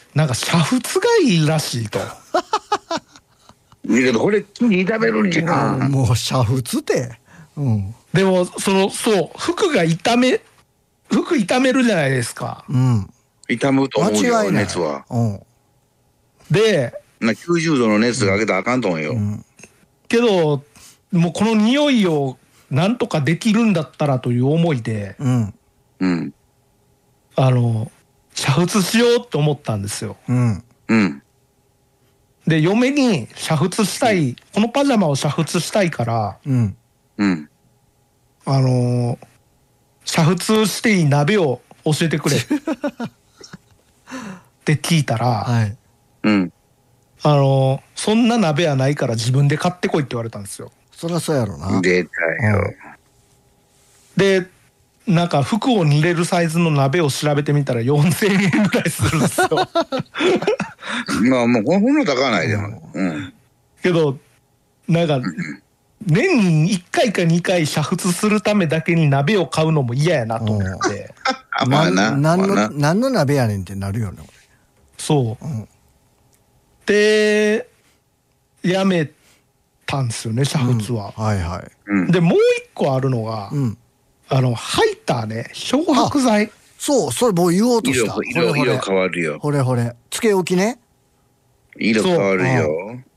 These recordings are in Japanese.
なんか煮沸がいいらしいと。 いいけどこれ炒めるんじゃん。 もう煮沸って。うん。 でもそう服炒めるじゃないですか。 うん。 炒むと思うよ間違いない。 熱は。 うん。 で、 90度の熱が上げたらあかんと思うよ。 けどもうこの匂いをなんとかできるんだったらという思いで、 うんうん煮沸しようと思ったんですよ。 うんうん。 で、嫁に煮沸したい、このパジャマを煮沸したいからうんうん煮沸していい鍋を教えてくれって聞いたら、 はい。 うんそんな鍋はないから自分で買ってこいって言われたんですよ。 そりゃそうやろな。 出たよ。 で、なんか服を煮れるサイズの鍋を調べてみたら4000円ぐらいするんですよ。 まあもうこんな高ないでも。うんけどなんか年に1回か2回煮沸するためだけに鍋を買うのも嫌やなと思って、 あまあな。まあな。 何の鍋やねんってなるよね。 そう、 んでやめたんですよね、煮沸は。 はいはい。 うんでもう一個あるのが、 うん。 ハイターね、漂白剤。 そう、それもう言おうとした。 色変わるよ。 ほれほれ。つけ置きね。 色変わるよ。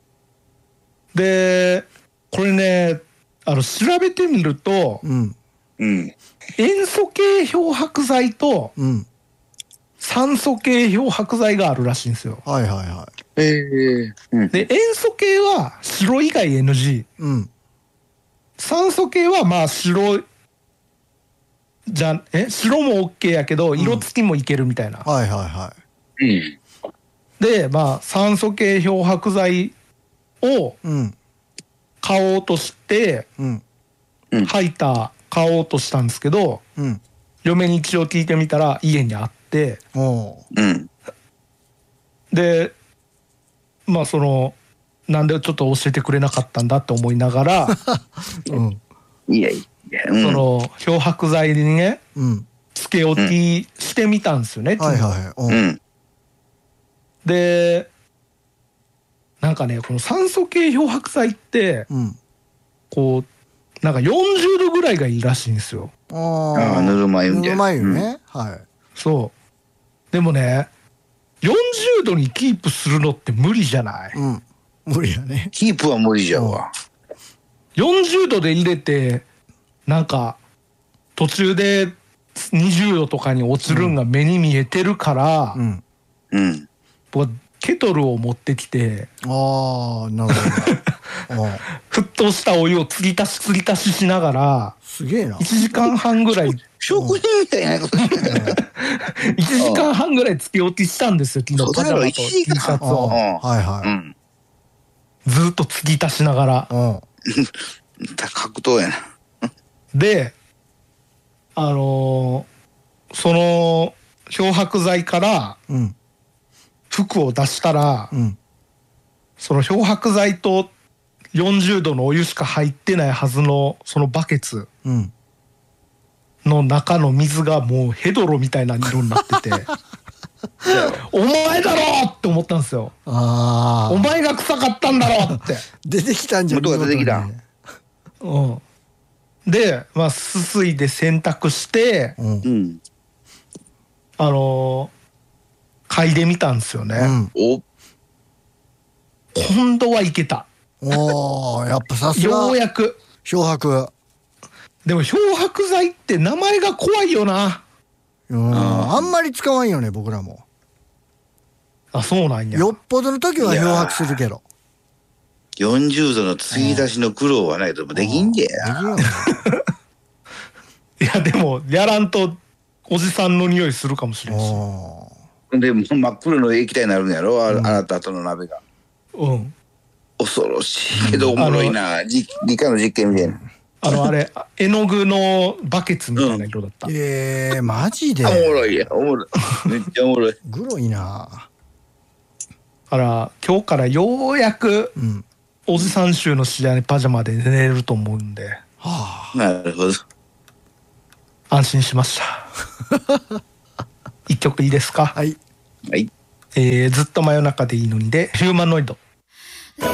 でこれね調べてみると、 うんうん塩素系漂白剤とうん。 酸素系漂白剤があるらしいんですよ。 はいはいはうんで、塩素系は白以外 NG。 い。うん。 酸素系はまあ白も OK やけど色付きもいけるみたいな。 はいはいはうんで、まあ酸素系漂白剤をい。うん買おうとして、 うんハイター買おうとしたんですけど、 うん。 嫁に一応聞いてみたら家にあって、 おう。 うんで、まあなんでちょっと教えてくれなかったんだって思いながら、 うんいやいや。うん漂白剤にね、 うん。 つけ置きしてみたんですよね。 はいはい。 ううんんで、なんかね、この酸素系漂白剤ってうん。 こうなんか40度ぐらいがいいらしいんですよ。 ああ、ぬるま湯ぬるま湯ね。はい。 そう。でもね、40度にキープするのって無理じゃない？ うん。無理やね。 キープは無理じゃわ。 40度で入れてなんか途中で20度とかに落ちるんが目に見えてるから、 うん。 うん僕はケトルを持ってきてああ、なるほど。 沸騰したお湯を継ぎ足ししながらすげえな。 1時間半ぐらい職人みたいなことしてたよ。 1時間半ぐらいつけ置きしたんですよ、昨日パジャマと T シャツをはいはうんずっと継ぎ足しながら。 い。うん。 格闘やな。 でその漂白剤からうん。 服を出したら、 うん。 その漂白剤と40度のお湯しか入ってないはずのそのバケツうん。 の中の水がもうヘドロみたいな色になっててお前だろって思ったんですよ。 ああ。 お前が臭かったんだろって。 出てきたんじゃん。 元が出てきた見事にね。 で、まあすすいで洗濯してうん。 うん嗅いでみたんですよね。 うん。 お今度はいけた。 おお、やっぱさすがようやく。 漂白。 でも漂白剤って名前が怖いよな。 あんまり使わんよね、僕らも。 あ、そうなんや。 よっぽどの時は漂白するけど。 40度の継ぎ出しの苦労はないともできんげできや。 んよね。 いやでもやらんとおじさんの匂いするかもしれんし。 でもう真っ黒の液体になるんやろ、洗った後の鍋が。 うん。 恐ろしいけどおもろいな。理科の実験みたいな。 あれ絵の具のバケツみたいな色だった。 マジでおもろいや、おもろい。めっちゃおもろい。 グロいな。 今日からようやくうん。 おじさん衆の試合にパジャマで寝れると思うんではあ。 なるほど。 安心しました。一曲いいですか？ はい。 はい。 ずっと真夜中でいいのにでヒューマノイド